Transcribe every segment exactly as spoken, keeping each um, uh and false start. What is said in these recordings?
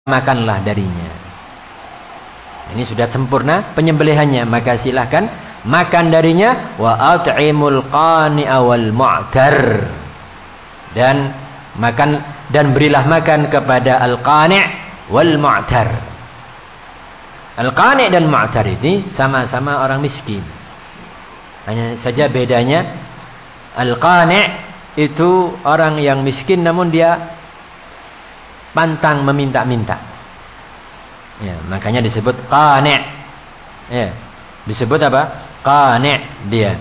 makanlah darinya. Ini sudah sempurna penyembelihannya, maka silahkan makan darinya. Wa at'imul qani'a wal mu'tar, dan makan dan berilah makan kepada al-qani' wal mu'tar. Al-qani' dan mu'tar ini sama-sama orang miskin. Hanya saja bedanya, al-qani' itu orang yang miskin namun dia pantang meminta-minta. Ya, makanya disebut qani'. Ya, disebut apa? Qani' dia.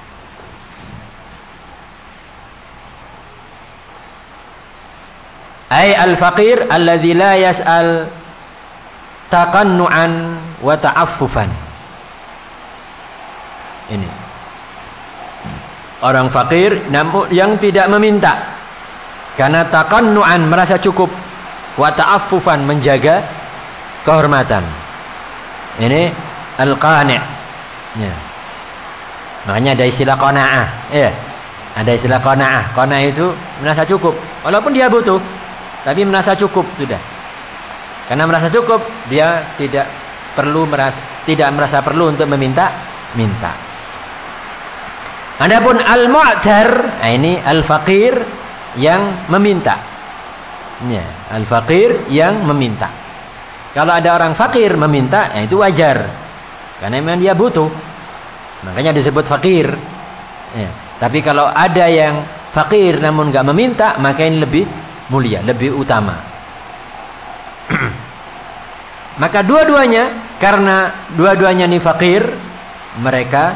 Ai al-faqir alladzi la yas'al taqannu'an wa ta'affufan. Ini orang fakir namun yang tidak meminta karena taqannu'an, merasa cukup, wa ta'affufan, menjaga kehormatan. Ini al-qani'. Ya. Makanya ada istilah qanaah. Ya. Ada istilah qanaah. Qanaah itu merasa cukup, walaupun dia butuh, tapi merasa cukup sudah. Karena merasa cukup, dia tidak perlu merasa tidak merasa perlu untuk meminta minta. Adapun al-mu'tar, nah ini al-faqir yang meminta. Ya, al-faqir yang meminta. Kalau ada orang fakir meminta, nah itu wajar, karena memang dia butuh, makanya disebut fakir. Ya. Tapi kalau ada yang fakir namun nggak meminta, maka ini lebih mulia, lebih utama. Maka dua-duanya, karena dua-duanya ini fakir, mereka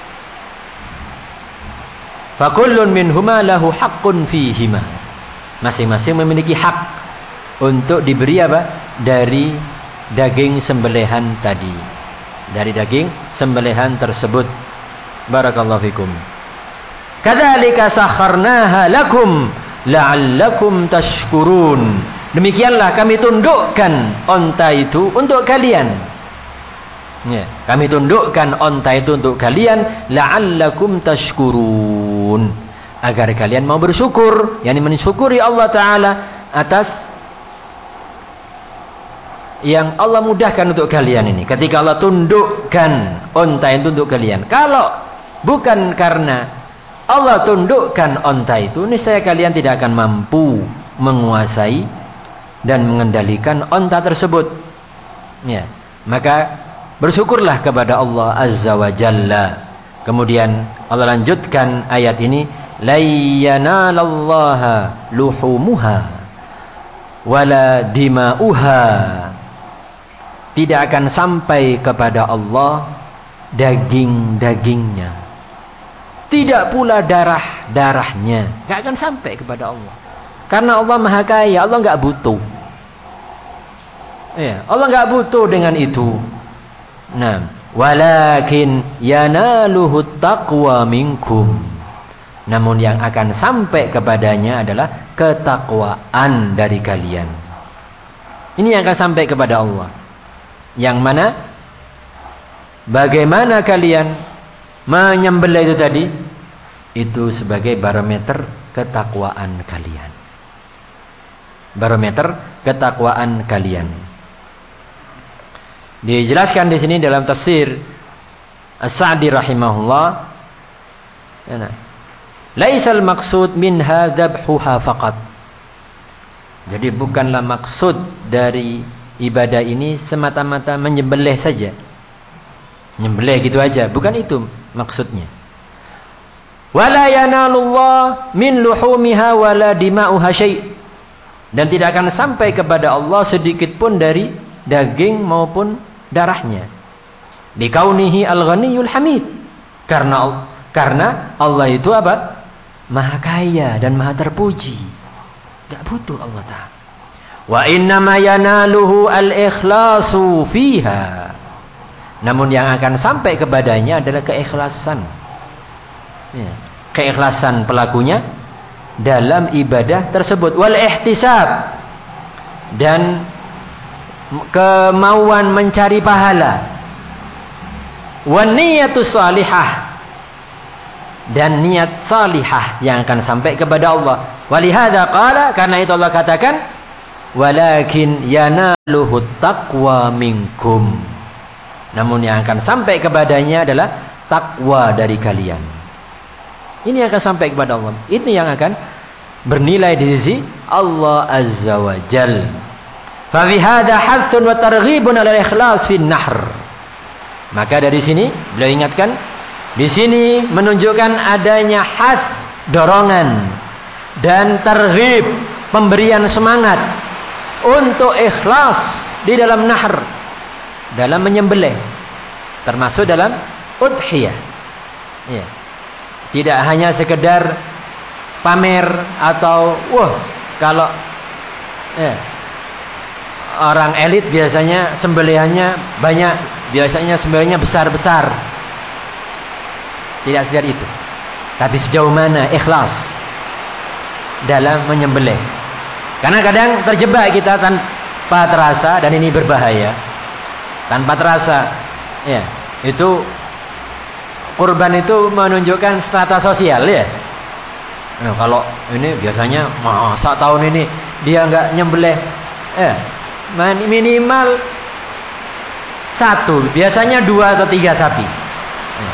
fakullun minhuma lahu haqqun fihima, masing-masing memiliki hak untuk diberi apa? Dari daging sembelihan tadi, dari daging sembelihan tersebut. Barakallahu fikum. Kadzalika sakharnaha lakum la'allakum tashkurun. Demikianlah kami tundukkan onta itu untuk kalian. Ya, kami tundukkan onta itu untuk kalian, la'allakum tashkurun, agar kalian mau bersyukur, yakni mensyukuri Allah Ta'ala atas yang Allah mudahkan untuk kalian ini. Ketika Allah tundukkan onta itu untuk kalian, kalau bukan karena Allah tundukkan onta itu, niscaya kalian tidak akan mampu menguasai dan mengendalikan onta tersebut. Ya, maka bersyukurlah kepada Allah Azza wa Jalla. Kemudian Allah lanjutkan ayat ini, la yanalallaha luhumuha wala dima'uha. Tidak akan sampai kepada Allah daging-dagingnya, tidak pula darah-darahnya, nggak akan sampai kepada Allah, karena Allah Maha Kaya. Allah nggak butuh. Ya, Allah nggak butuh dengan itu. Nah, walakin yanaluhu taqwa minkum. Namun yang akan sampai kepadanya adalah ketakwaan dari kalian. Ini yang akan sampai kepada Allah. Yang mana? Bagaimana kalian menyembelih itu tadi? Itu sebagai barometer ketakwaan kalian. Barometer ketakwaan kalian. Dijelaskan di sini dalam tafsir As-Sa'di rahimahullah, laisal maqsud minha dzabhuha faqat. Jadi bukanlah maksud dari ibadah ini semata-mata menyembelih saja, nyembelih gitu aja, bukan itu maksudnya. Wala yanalullah min luhumiha wala dima'uha syai', dan tidak akan sampai kepada Allah sedikit pun dari daging maupun darahnya. Dikaunihi al-ghaniyul hamid, karena karena Allah itu apa? Maha kaya dan maha terpuji, enggak butuh Allah Ta'ala. Wa innama yanaluhu al-ikhlasu fiha, namun yang akan sampai kepadanya adalah keikhlasan. Ya, keikhlasan pelakunya dalam ibadah tersebut, wal ihtisab, dan kemauan mencari pahala, wan niyatus salihah, dan niat salihah yang akan sampai kepada Allah. Walihada qala, karena itu Allah katakan, walakin yanaluhu taqwa minkum. Namun yang akan sampai kepadanya adalah takwa dari kalian. Ini akan sampai kepada Allah. Ini yang akan bernilai di sisi Allah Azza wa Jal. Fa fi hadha hathun wa targhibun 'ala al-ikhlas fi an-nahr. Maka dari sini beliau ingatkan, di sini menunjukkan adanya hath, dorongan, dan targhib, pemberian semangat untuk ikhlas di dalam nahr, dalam menyembelih, termasuk dalam udhiyah. Ya. Tidak hanya sekedar pamer atau wah kalau ya, orang elit biasanya sembelihannya banyak, biasanya sembelihannya besar-besar. Tidak sekedar itu, tapi sejauh mana ikhlas dalam menyembelih. Karena kadang terjebak kita tanpa terasa, dan ini berbahaya. Tanpa terasa, ya, itu kurban itu menunjukkan strata sosial, ya. Nah, kalau ini biasanya masa tahun ini dia nggak nyembelih, eh, minimal satu, biasanya dua atau tiga sapi. Ya.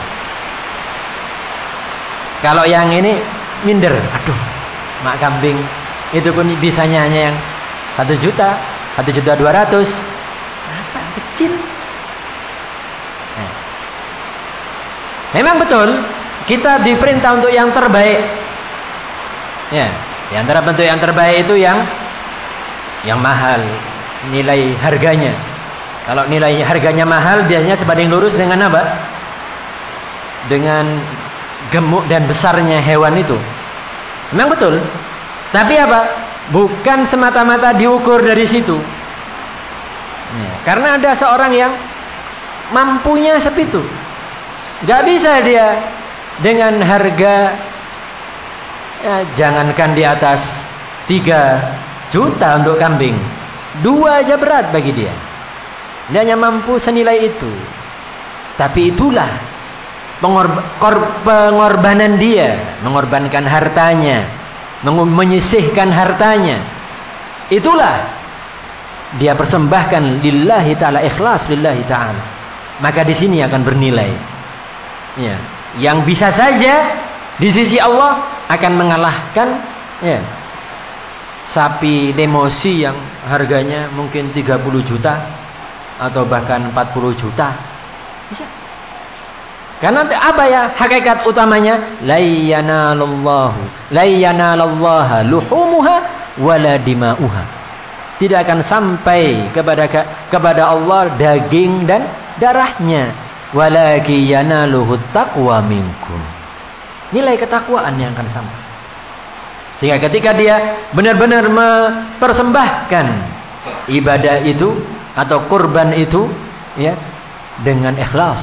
Kalau yang ini minder, aduh, mak kambing itu pun bisanya hanya yang satu juta, satu juta dua ratus, apa kecil. Nah. Memang betul kita diperintah untuk yang terbaik. Ya, di antara bentuk yang terbaik itu yang yang mahal, nilai harganya. Kalau nilai harganya mahal, biasanya sebanding lurus dengan apa? Dengan gemuk dan besarnya hewan itu. Memang betul. Tapi apa? Bukan semata-mata diukur dari situ. Ya, karena ada seorang yang mampunya seperti itu. Gak bisa dia dengan harga, ya, jangankan di atas tiga juta untuk kambing, dua aja berat bagi dia. Dia hanya mampu senilai itu. Tapi itulah pengorb- kor- pengorbanan dia, mengorbankan hartanya, meng- menyisihkan hartanya. Itulah dia persembahkan lillahi ta'ala, ikhlas lillahi ta'ala. Maka di sini akan bernilai. Ya, yang bisa saja di sisi Allah akan mengalahkan, ya, sapi lemosi yang harganya mungkin tiga puluh juta atau bahkan empat puluh juta. Bisa. Karena apa ya hakikat utamanya? La yanalullahu la yanalallaha luhumuha wala dima'uha. Tidak akan sampai kepada kepada Allah daging dan darahnya. Walaki yanaluhu taqwa minkum. Nilai ketakwaan yang akan sampai. Sehingga ketika dia benar-benar mempersembahkan ibadah itu atau kurban itu, ya, dengan ikhlas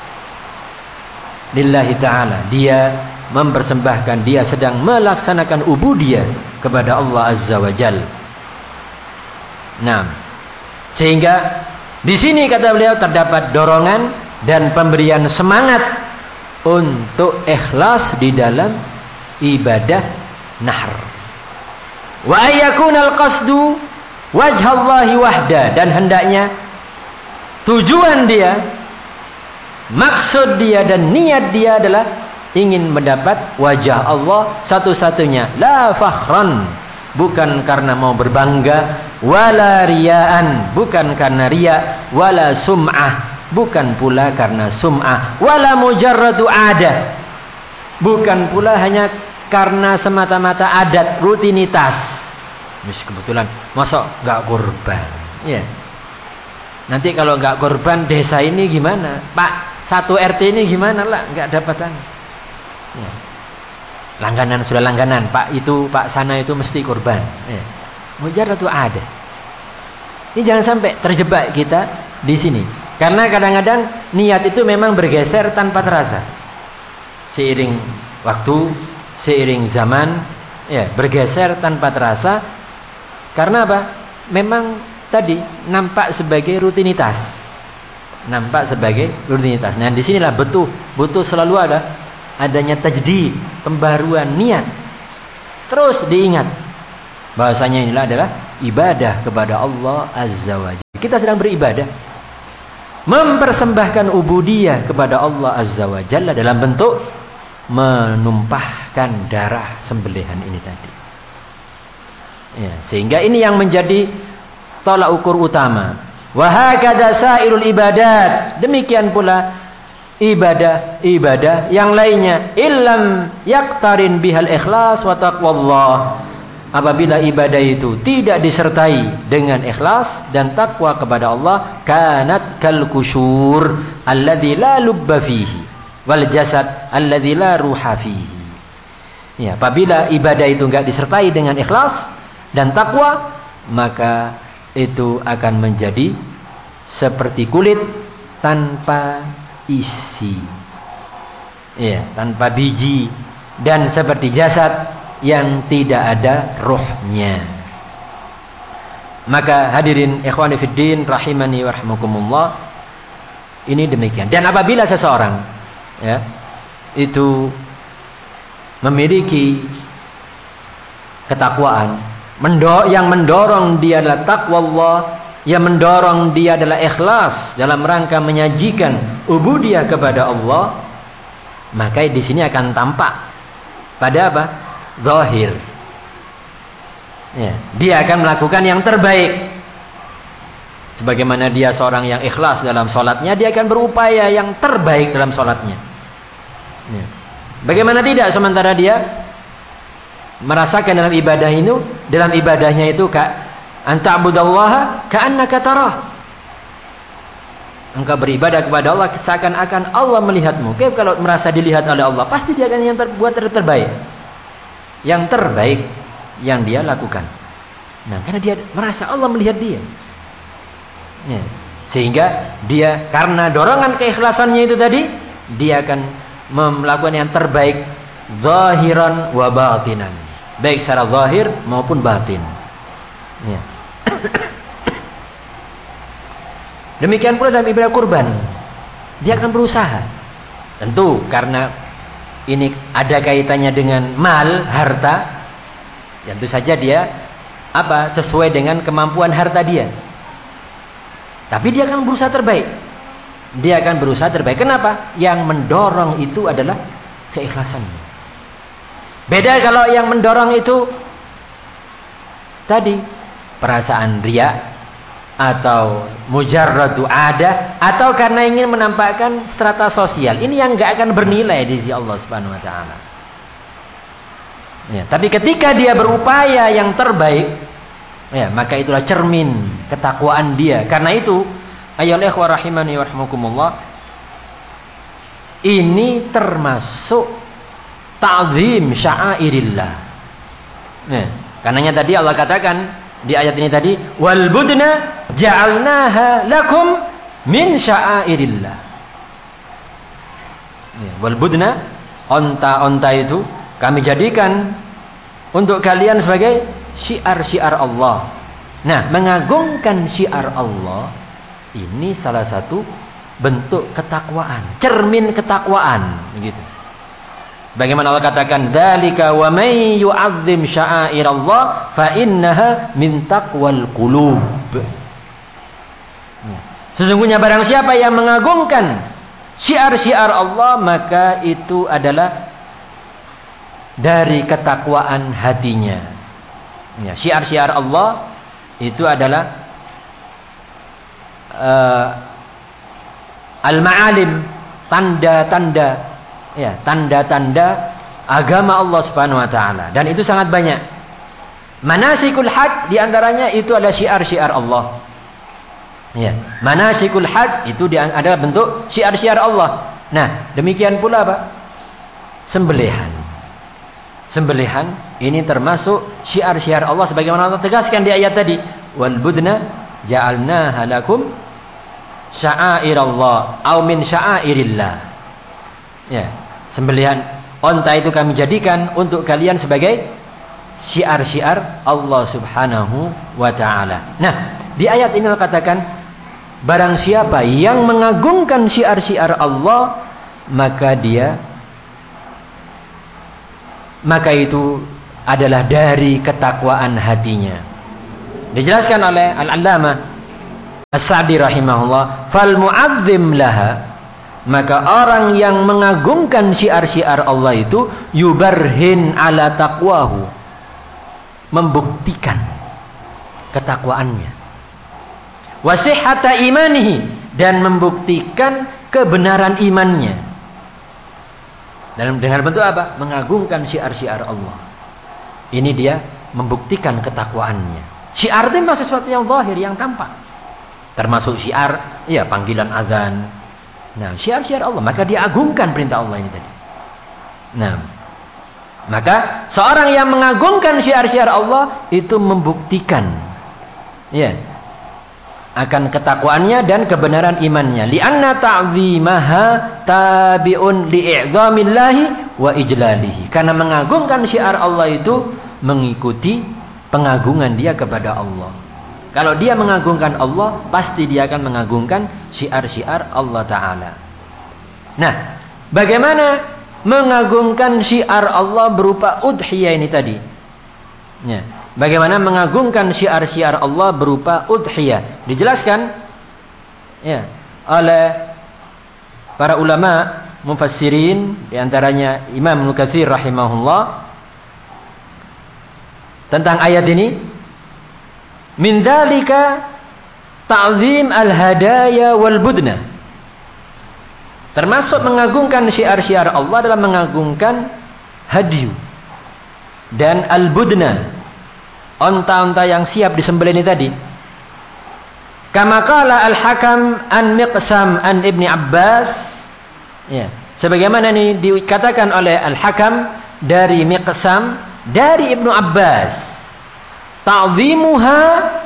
lillahi ta'ala, dia mempersembahkan, dia sedang melaksanakan ubudiyah kepada Allah Azza wa Jal. Nah, sehingga di sini kata beliau terdapat dorongan dan pemberian semangat untuk ikhlas di dalam ibadah nahr. Wa ayyakunal qasdu wajhallahi wahda, dan hendaknya tujuan dia, maksud dia dan niat dia adalah ingin mendapat wajah Allah satu-satunya, la fakhran, bukan karena mau berbangga, wala riyaan, bukan karena riya, wala sum'ah, bukan pula karena sum'ah, wala mujarradu ada, bukan pula hanya karena semata-mata adat, rutinitas. Mis kebetulan masa nggak kurban, ya. Nanti kalau nggak kurban desa ini gimana? Pak satu R T ini gimana lah? Nggak dapatan. Ya. Langganan sudah langganan. Pak itu, Pak sana itu mesti kurban. Ya. Mujarradu ada. Ini jangan sampai terjebak kita di sini. Karena kadang-kadang niat itu memang bergeser tanpa terasa. Seiring waktu, seiring zaman, ya, bergeser tanpa terasa. Karena apa? Memang tadi nampak sebagai rutinitas. Nampak sebagai rutinitas. Nah, disinilah butuh butuh selalu ada adanya tajdid, pembaruan niat. Terus diingat bahwasanya inilah adalah ibadah kepada Allah Azza wa Jalla. Kita sedang beribadah, mempersembahkan ubudiyah kepada Allah Azza wa Jalla dalam bentuk menumpahkan darah sembelihan ini tadi. Ya, sehingga ini yang menjadi tolak ukur utama. Wa hakadha sairul ibadat. Demikian pula ibadah-ibadah yang lainnya, illam yaktarin bihal ikhlas wa taqwallah. Apabila ibadah itu tidak disertai dengan ikhlas dan takwa kepada Allah, kanat kal kusyur alladzi la lubba fihi wal jasad alladzi la ruha fihi. Ya, apabila ibadah itu enggak disertai dengan ikhlas dan takwa, maka itu akan menjadi seperti kulit tanpa isi, ya, tanpa biji, dan seperti jasad yang tidak ada ruhnya. Maka hadirin ikhwani fiddin rahimani wa rahmakumullah, ini demikian. Dan apabila seseorang, ya, itu memiliki ketakwaan, mendo yang mendorong dia adalah takwa Allah, yang mendorong dia adalah ikhlas dalam rangka menyajikan ubudiyah kepada Allah, maka di sini akan tampak pada apa? Zahir. Ya, dia akan melakukan yang terbaik. Sebagaimana dia seorang yang ikhlas dalam sholatnya, dia akan berupaya yang terbaik dalam sholatnya. Ya. Bagaimana tidak sementara dia merasakan dalam ibadah itu, dalam ibadahnya itu ka anta'budallaha ka'annaka tarah. Engkau beribadah kepada Allah seakan-akan Allah melihatmu. Kayak kalau merasa dilihat oleh Allah, pasti dia akan yang terbuat ter terbaik. Yang terbaik yang dia lakukan. Nah, karena dia merasa Allah melihat dia. Ya. Sehingga dia karena dorongan keikhlasannya itu tadi, dia akan melakukan yang terbaik zahiran wa batinan. Baik secara zahir maupun batin. Ya. Demikian pula dalam ibadah kurban, dia akan berusaha. Tentu karena ini ada kaitannya dengan mal, harta. Tentu saja dia apa sesuai dengan kemampuan harta dia. Tapi dia akan berusaha terbaik. Dia akan berusaha terbaik. Kenapa? Yang mendorong itu adalah keikhlasannya. Beda kalau yang mendorong itu tadi perasaan riya, atau mujarradu ada, atau karena ingin menampakkan strata sosial. Ini yang enggak akan bernilai di sisi Allah Subhanahu wa taala. Ya, tapi ketika dia berupaya yang terbaik, ya, maka itulah cermin ketakwaan dia. Karena itu, ayyuhal ikhwah rahimani wa rahmakumullah, ini termasuk ta'zim sya'airillah. Ya, karenanya tadi Allah katakan di ayat ini tadi, wal budna ja'alnaha lakum min sya'airillah. Ya, wal budna, onta-onta itu kami jadikan untuk kalian sebagai syiar-syiar Allah. Nah, mengagungkan syiar Allah ini salah satu bentuk ketakwaan, cermin ketakwaan, begitu. Bagaimana Allah katakan, dzalika wa may yu'azzim sya'airallah fa innaha min taqwal qulub. Sesungguhnya barang siapa yang mengagungkan syiar-syiar Allah, maka itu adalah dari ketakwaan hatinya. Ya, syiar-syiar Allah itu adalah uh, al-ma'alim, tanda-tanda, ya, tanda-tanda agama Allah Subhanahu wa taala, dan itu sangat banyak. Manasikul hajj di antaranya itu adalah syiar-syiar Allah. Ya, manasikul hajj itu adalah bentuk syiar-syiar Allah. Nah, demikian pula apa? Sembelihan. Sembelihan ini termasuk syiar-syiar Allah sebagaimana Allah tegaskan di ayat tadi, wal budna ja'alnaha lakum sya'airallah aw min sya'airillah. Ya, sembelihan onta itu kami jadikan untuk kalian sebagai syiar-syiar Allah Subhanahu wa taala. Nah, di ayat ini Allah katakan, barang siapa yang mengagungkan syiar-syiar Allah, maka dia maka itu adalah dari ketakwaan hatinya. Dijelaskan oleh Al-Allamah As-Sa'di rahimahullah, fal mu'azzim laha, maka orang yang mengagungkan syiar-syiar Allah itu yubarhin ala taqwahu, membuktikan ketakwaannya, wasihhata imanihi, dan membuktikan kebenaran imannya. Dalam dengan bentuk apa? Mengagungkan syiar-syiar Allah. Ini dia membuktikan ketakwaannya. Syiar itu memang sesuatu yang zahir, yang tampak. Termasuk syiar, ya panggilan azan. Nah, syiar-syiar Allah, maka dia agungkan perintah Allah ini tadi. Nah, maka seorang yang mengagungkan syiar-syiar Allah itu membuktikan, ya, akan ketakwaannya dan kebenaran imannya. Li'anna ta'zimaha tabi'un li'i'zamillahi wa ijlalihi. Karena mengagungkan syiar Allah itu mengikuti pengagungan dia kepada Allah. Kalau dia mengagungkan Allah, pasti dia akan mengagungkan syiar-syiar Allah Ta'ala. Nah, bagaimana mengagungkan syiar Allah berupa udhiyah ini tadi? Ya. Bagaimana mengagungkan syiar-syiar Allah berupa udhiyah? Dijelaskan ya, oleh para ulama mufassirin, diantaranya Imam Ibnu Katsir rahimahullah, tentang ayat ini. Min dzalika ta'zim al-hadaya wal budna. Termasuk mengagungkan syiar-syiar Allah adalah mengagungkan hadiyu dan al-budna, onta-onta yang siap disembelih ini tadi. Kama qala al-Hakam an Miqsam an Ibni Abbas. Ya, sebagaimana ini dikatakan oleh Al-Hakam dari Miqsam dari Ibnu Abbas. Ta'zimuha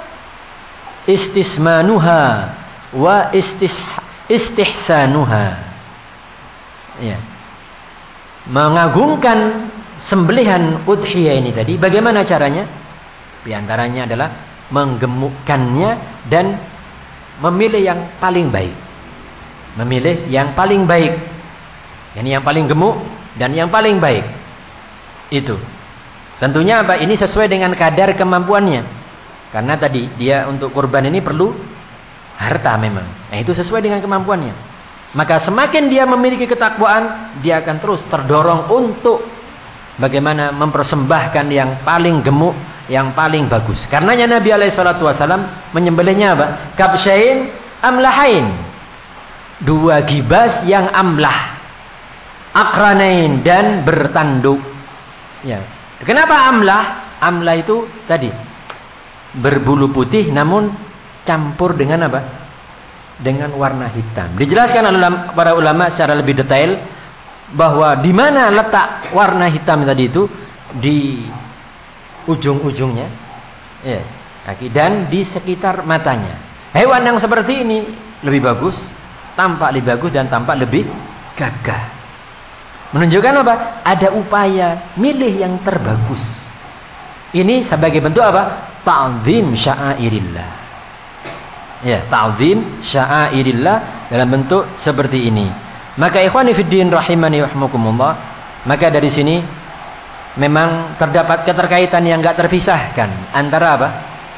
istismanuha wa istis, istihsanuha. Ya. Mengagungkan sembelihan udhiyah ini tadi, bagaimana caranya? Di antaranya adalah menggemukkannya dan memilih yang paling baik. Memilih yang paling baik. Yani yang paling gemuk dan yang paling baik. Itu. Tentunya apa? Ini sesuai dengan kadar kemampuannya. Karena tadi dia untuk kurban ini perlu harta memang. Nah, itu sesuai dengan kemampuannya. Maka semakin dia memiliki ketakwaan, dia akan terus terdorong untuk bagaimana mempersembahkan yang paling gemuk, yang paling bagus. Karenanya Nabi alaihi salatu wasallam menyembelihnya apa? Kabsyain amlahain. Dua gibas yang amlah. Akranain, dan bertanduk. Ya. Kenapa amlah? Amlah itu tadi berbulu putih namun campur dengan apa? Dengan warna hitam. Dijelaskan oleh para ulama secara lebih detail bahwa di mana letak warna hitam tadi itu, di ujung-ujungnya, ya, kaki, dan di sekitar matanya. Hewan yang seperti ini lebih bagus, tampak lebih bagus dan tampak lebih gagah. Menunjukkan apa? Ada upaya milih yang terbagus. Ini sebagai bentuk apa? Ta'zim sya'airillah. Ya, ta'zim sya'airillah dalam bentuk seperti ini. Maka ikhwani fiddin rahimani rahmukumullah, maka dari sini memang terdapat keterkaitan yang enggak terpisahkan antara apa?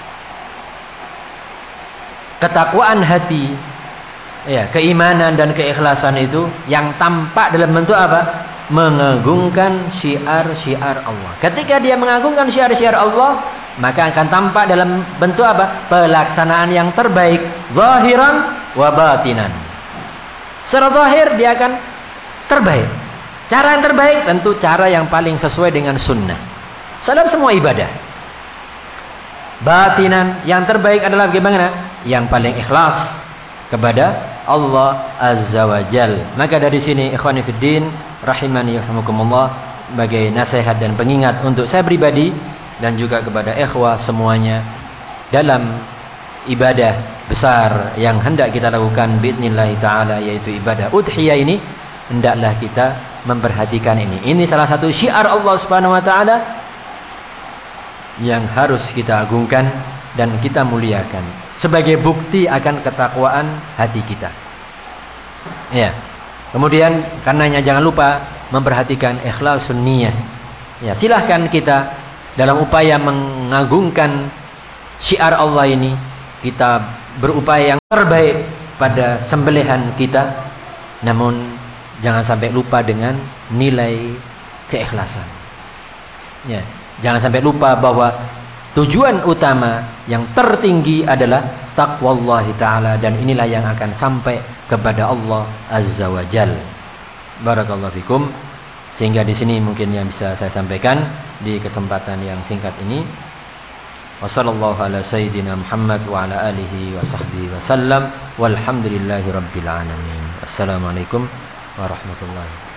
Ketakwaan hati, ya, keimanan dan keikhlasan itu yang tampak dalam bentuk apa? Mengagungkan syiar-syiar Allah. Ketika dia mengagungkan syiar-syiar Allah, maka akan tampak dalam bentuk apa? Pelaksanaan yang terbaik, zahiran wa batinan. Secara zahir dia akan terbaik. Cara yang terbaik tentu cara yang paling sesuai dengan sunnah dalam semua ibadah. Batinan yang terbaik adalah bagaimana? Yang paling ikhlas kepada Allah Azza wa Jal. Maka dari sini ikhwani fiddin rahimani rahimakumullah, sebagai nasihat dan pengingat untuk saya pribadi dan juga kepada ikhwah semuanya, dalam ibadah besar yang hendak kita lakukan biidznillah taala, yaitu ibadah udhiyah ini, hendaklah kita memperhatikan ini. Ini salah satu syiar Allah Subhanahu wa taala yang harus kita agungkan dan kita muliakan sebagai bukti akan ketakwaan hati kita. Ya. Kemudian karenanya jangan lupa memperhatikan ikhlasun niyah. Ya, silahkan kita dalam upaya mengagungkan syiar Allah ini, kita berupaya yang terbaik pada sembelihan kita, namun jangan sampai lupa dengan nilai keikhlasan. Ya, jangan sampai lupa bahwa tujuan utama yang tertinggi adalah taqwallahi ta'ala, dan inilah yang akan sampai kepada Allah Azza wa Jal. Barakallahu fikum. Sehingga di sini mungkin yang bisa saya sampaikan di kesempatan yang singkat ini. Wassallallahu ala sayyidina Muhammad wa ala alihi wa sahbihi wa sallam walhamdulillahi rabbil alamin. Assalamualaikum warahmatullahi wabarakatuh.